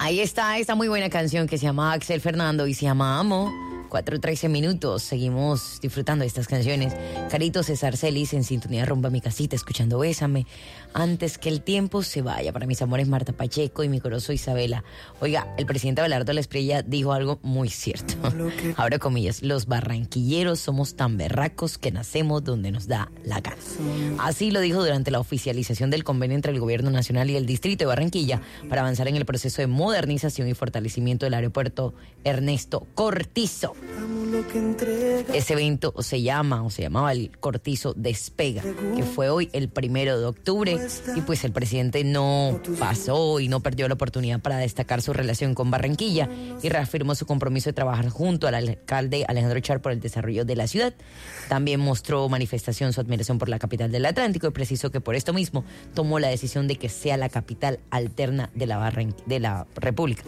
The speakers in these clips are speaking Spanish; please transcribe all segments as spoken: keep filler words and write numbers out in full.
Ahí está esta muy buena canción que se llama Axel Fernando y se llama Amo. cuatro trece minutos, seguimos disfrutando de estas canciones. Carito César Celis en sintonía Rumba Mi Casita, escuchando Bésame. Antes que el tiempo se vaya, para mis amores Marta Pacheco y mi corozo Isabela. Oiga, el presidente Abelardo Lesprilla dijo algo muy cierto. Abro comillas, los barranquilleros somos tan berracos que nacemos donde nos da la gana. Así lo dijo durante la oficialización del convenio entre el Gobierno Nacional y el Distrito de Barranquilla para avanzar en el proceso de modernización y fortalecimiento del aeropuerto Ernesto Cortizo. Ese evento se llama o se llamaba el Cortizo Despega, que fue hoy el primero de octubre, y pues el presidente no pasó y no perdió la oportunidad para destacar su relación con Barranquilla y reafirmó su compromiso de trabajar junto al alcalde Alejandro Char por el desarrollo de la ciudad. También mostró manifestación su admiración por la capital del Atlántico y precisó que por esto mismo tomó la decisión de que sea la capital alterna de la, Barran- de la República.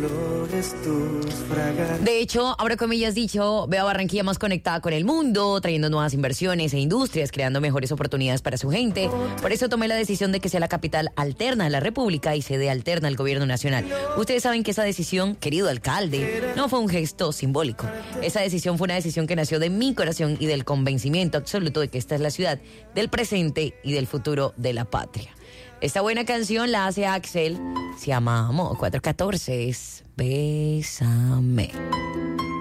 De hecho, abro comillas dicho, veo a Barranquilla más conectada con el mundo, trayendo nuevas inversiones e industrias, creando mejores oportunidades para su gente. Por eso tomé la decisión de que sea la capital alterna de la República y sede alterna del gobierno nacional. Ustedes saben que esa decisión, querido alcalde, no fue un gesto simbólico. Esa decisión fue una decisión que nació de mi corazón y del convencimiento absoluto de que esta es la ciudad del presente y del futuro de la patria. Esta buena canción la hace Axel, se llama Amo, cuatro catorce, es Bésame.